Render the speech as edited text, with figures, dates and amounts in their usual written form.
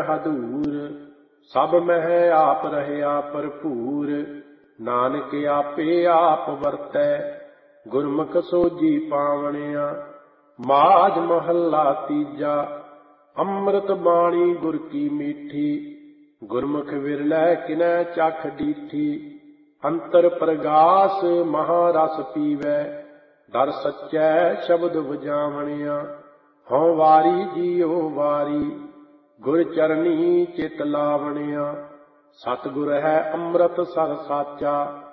ਹਦੂਰ। ਸਭ ਮਹਿ ਆਪ ਰਹਿਆ ਭਰਪੂਰ, ਨਾਨਕ ਆਪੇ ਆਪ ਵਰਤੈ, ਗੁਰਮੁਖ ਸੋਝੀ ਪਾਵਣਿਆ। ਮਾਝ ਮਹੱਲਾ ਤੀਜਾ। ਅੰਮ੍ਰਿਤ ਬਾਣੀ ਗੁਰ ਕੀ ਮੀਠੀ, ਗੁਰਮੁਖ ਵਿਰਲੈ ਕਿਨੈ ਚਖ ਡੀਠੀ। ਅੰਤਰ ਪ੍ਰਗਾਸ ਮਹਾਰਸ ਪੀਵੈ, ਦਰ ਸੱਚੈ ਸ਼ਬਦ ਵਜਾਵਣਿਆ। ਹਉ ਵਾਰੀ ਜੀਉ ਵਾਰੀ, ਗੁਰ ਚਰਨੀ ਚਿਤ ਲਾਵਣਿਆ। ਸਤਿਗੁਰ ਹੈ ਅੰਮ੍ਰਿਤ ਸਰ ਸਾਚਾ,